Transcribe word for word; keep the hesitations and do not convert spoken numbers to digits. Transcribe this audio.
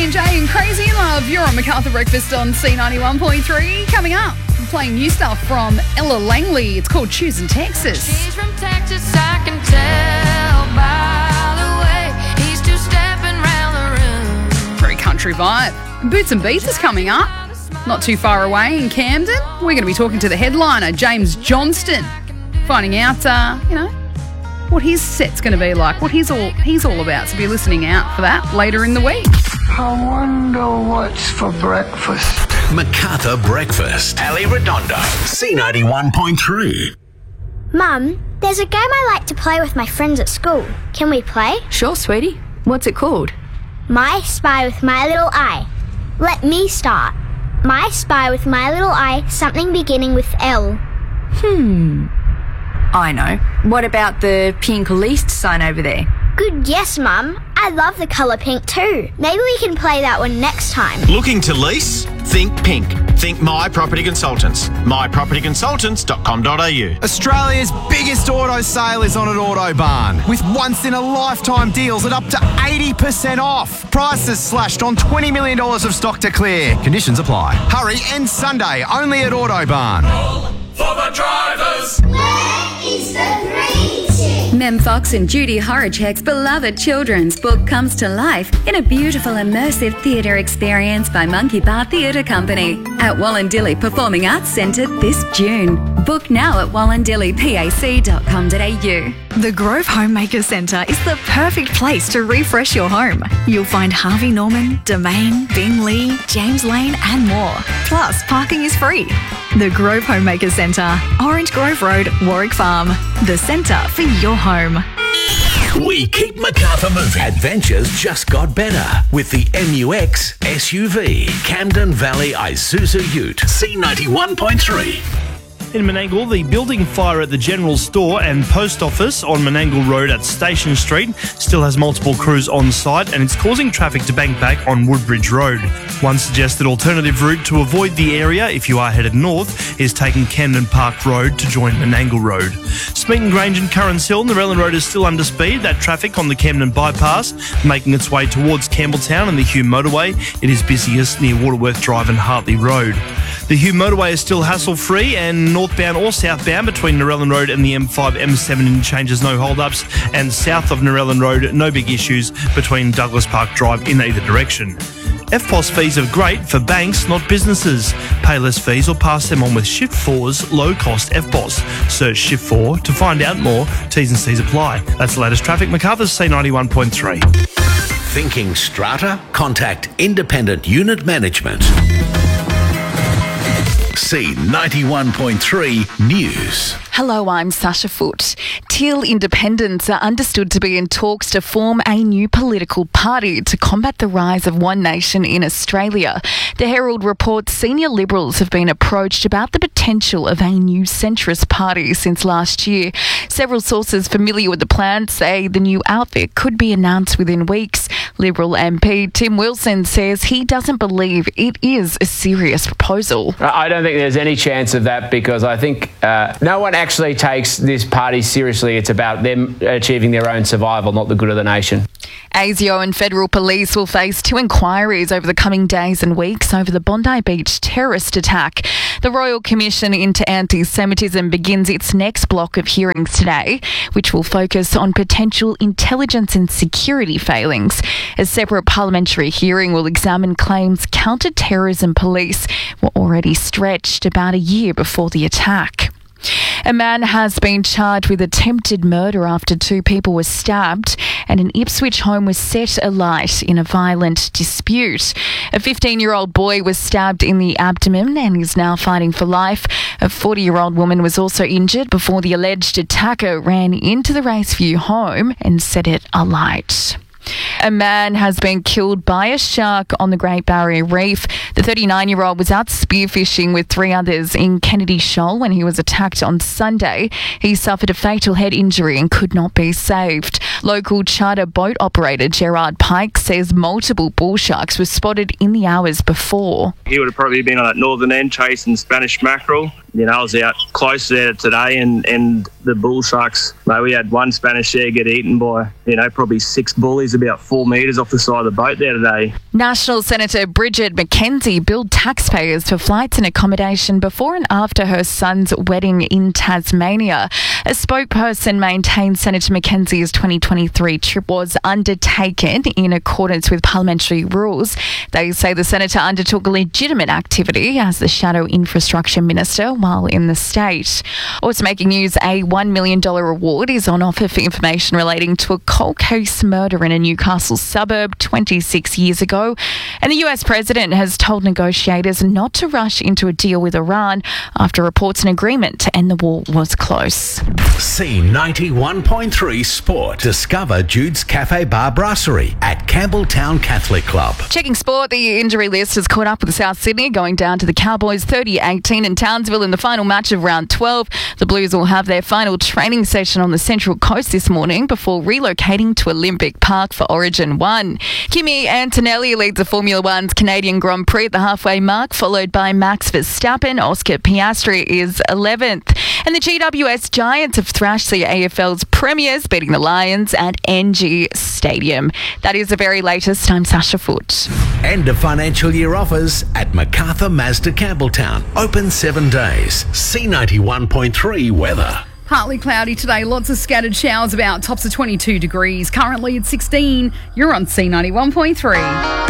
J and J and Crazy in Love. You're on Macarthur Breakfast on C ninety-one point three. Coming up, I'm playing new stuff from Ella Langley. It's called Choosing Texas. She's from Texas, I can tell by the way he's two-stepping round the room. Very country vibe. And Boots and Beats is coming up. Not too far away in Camden. We're going to be talking to the headliner, James Johnston, finding out, uh, you know, what his set's going to be like, what he's all he's all about. So be listening out for that later in the week. I wonder what's for breakfast. Macarthur Breakfast. Ali Redondo, C ninety-one point three. Mum, there's a game I like to play with my friends at school. Can we play? Sure, sweetie. What's it called? My Spy with My Little Eye. Let me start. My Spy with My Little Eye, something beginning with L. Hmm. I know. What about the pink least sign over there? Good guess, Mum. I love the colour pink too. Maybe we can play that one next time. Looking to lease? Think pink. Think My Property Consultants. my property consultants dot com dot a u. Australia's biggest auto sale is on at Autobarn, with once-in-a-lifetime deals at up to eighty percent off. Prices slashed on twenty million dollars of stock to clear. Conditions apply. Hurry, end Sunday, only at Autobarn. For the drivers! Where is the greeting? Mem Fox and Judy Horacek's beloved children's book comes to life in a beautiful immersive theatre experience by Monkey Bar Theatre Company at Wallandilly Performing Arts Centre this June. Book now at wallandilly pac dot com dot a u. The Grove Homemaker Centre is the perfect place to refresh your home. You'll find Harvey Norman, Domain, Bing Lee, James Lane and more. Plus, parking is free. The Grove Homemaker Centre, Orange Grove Road, Warwick Farm. The centre for your home. We keep Macarthur moving. Adventures just got better with the M U X S U V. Camden Valley Isuzu Ute. C ninety-one point three. In Menangle, the building fire at the General Store and Post Office on Menangle Road at Station Street still has multiple crews on site and it's causing traffic to bank back on Woodbridge Road. One suggested alternative route to avoid the area if you are headed north is taking Camden Park Road to join Menangle Road. Smeaton Grange and Currans Hill, Narellan Road is still under speed. That traffic on the Camden Bypass making its way towards Campbelltown and the Hume Motorway. It is busiest near Waterworth Drive and Hartley Road. The Hume Motorway is still hassle-free and northbound or southbound between Narellan Road and the M five M seven interchanges, no hold-ups, and south of Narellan Road, no big issues between Douglas Park Drive in either direction. F P O S fees are great for banks, not businesses. Pay less fees or pass them on with Shift four's low-cost F P O S. Search Shift four to find out more. T's and C's apply. That's the latest traffic. Macarthur's C ninety-one point three. Thinking strata? Contact Independent Unit Management. C ninety-one point three News. Hello, I'm Sasha Foote. Teal Independents are understood to be in talks to form a new political party to combat the rise of One Nation in Australia. The Herald reports senior Liberals have been approached about the potential of a new centrist party since last year. Several sources familiar with the plan say the new outfit could be announced within weeks. Liberal M P Tim Wilson says he doesn't believe it is a serious proposal. I don't think there's any chance of that because I think uh, no one actually takes this party seriously. It's about them achieving their own survival, not the good of the nation. ASIO and federal police will face two inquiries over the coming days and weeks over the Bondi Beach terrorist attack. The Royal Commission into Anti-Semitism begins its next block of hearings today, which will focus on potential intelligence and security failings. A separate parliamentary hearing will examine claims counter-terrorism police were already stretched about a year before the attack. A man has been charged with attempted murder after two people were stabbed and an Ipswich home was set alight in a violent dispute. A fifteen-year-old boy was stabbed in the abdomen and is now fighting for life. A forty-year-old woman was also injured before the alleged attacker ran into the Raceview home and set it alight. A man has been killed by a shark on the Great Barrier Reef. The thirty-nine-year-old was out spearfishing with three others in Kennedy Shoal when he was attacked on Sunday. He suffered a fatal head injury and could not be saved. Local charter boat operator Gerard Pike says multiple bull sharks were spotted in the hours before. He would have probably been on that northern end chasing Spanish mackerel. you know, I was out close there today, and, and the bull sharks, mate, we had one Spanish share get eaten by, you know, probably six bullies about four metres off the side of the boat there today. National Senator Bridget McKenzie billed taxpayers for flights and accommodation before and after her son's wedding in Tasmania. A spokesperson maintained Senator McKenzie's twenty twenty-three trip was undertaken in accordance with parliamentary rules. They say the senator undertook legitimate activity as the shadow infrastructure minister while in the state. Also making news, a one million dollars reward is on offer for information relating to a cold case murder in a Newcastle suburb twenty-six years ago. And the U S president has told negotiators not to rush into a deal with Iran after reports an agreement to end the war was close. C ninety-one point three Sport. Discover Jude's Cafe Bar Brasserie at Campbelltown Catholic Club. Checking sport, the injury list has caught up with South Sydney, going down to the Cowboys thirty eighteen in Townsville in the final match of round twelve. The Blues will have their final training session on the Central Coast this morning before relocating to Olympic Park for Origin one. Kimi Antonelli leads the Formula One's Canadian Grand Prix at the halfway mark, followed by Max Verstappen. Oscar Piastri is eleventh. And the G W S Giants have thrashed the A F L's premiers, beating the Lions at N G Stadium. That is the very latest. I'm Sasha Foote. End of financial year offers at MacArthur Mazda Campbelltown. Open seven days. C ninety-one point three weather. Partly cloudy today, lots of scattered showers about, tops of twenty-two degrees. Currently at sixteen. You're on C ninety-one point three.